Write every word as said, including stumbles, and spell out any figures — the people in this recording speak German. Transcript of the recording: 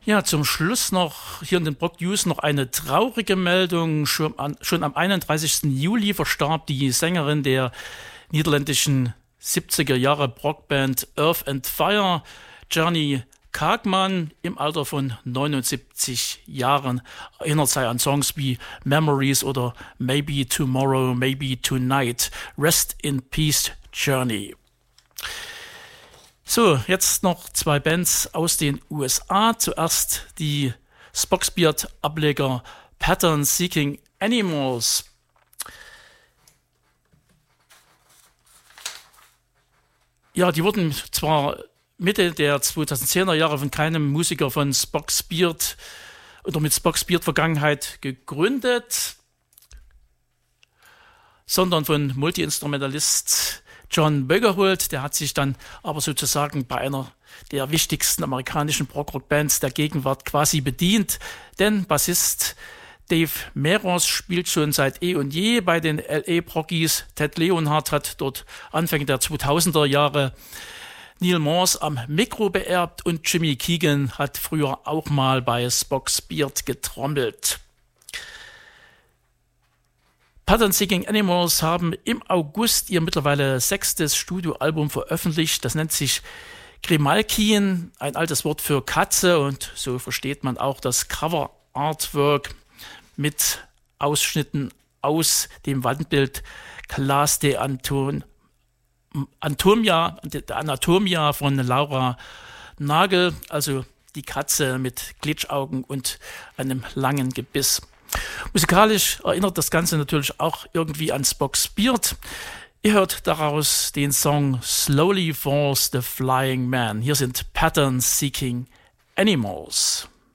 Ja, zum Schluss noch hier in den Prog News noch eine traurige Meldung. Schon, an, schon am einunddreißigsten Juli verstarb die Sängerin der niederländischen siebziger Jahre Prog-Band Earth and Fire, Johnny Kaagman, im Alter von neunundsiebzig Jahren. Erinnert sei an Songs wie Memories oder Maybe Tomorrow, Maybe Tonight. Rest in Peace, Journey. So, jetzt noch zwei Bands aus den U S A. Zuerst die Spock's Beard-Ableger Pattern Seeking Animals. Ja, die wurden zwar Mitte der zweitausendzehner Jahre von keinem Musiker von Spock's Beard oder mit Spock's Beard Vergangenheit gegründet, sondern von Multi-Instrumentalist John Bogerholt. Der hat sich dann aber sozusagen bei einer der wichtigsten amerikanischen Prog-Rock-Bands der Gegenwart quasi bedient, denn Bassist Dave Meros spielt schon seit eh und je bei den L A Proggies. Ted Leonhardt hat dort Anfang der zweitausender Jahre Neil Morse am Mikro beerbt und Jimmy Keegan hat früher auch mal bei Spock's Beard getrommelt. Pattern Seeking Animals haben im August ihr mittlerweile sechstes Studioalbum veröffentlicht. Das nennt sich Grimalkin, ein altes Wort für Katze, und so versteht man auch das Cover-Artwork mit Ausschnitten aus dem Wandbild Classe de Anton, Anatomia, der Anatomia von Laura Nagel, also die Katze mit Glitschaugen und einem langen Gebiss. Musikalisch erinnert das Ganze natürlich auch irgendwie an Spock's Beard. Ihr hört daraus den Song Slowly Falls the Flying Man. Hier sind Pattern Seeking Animals.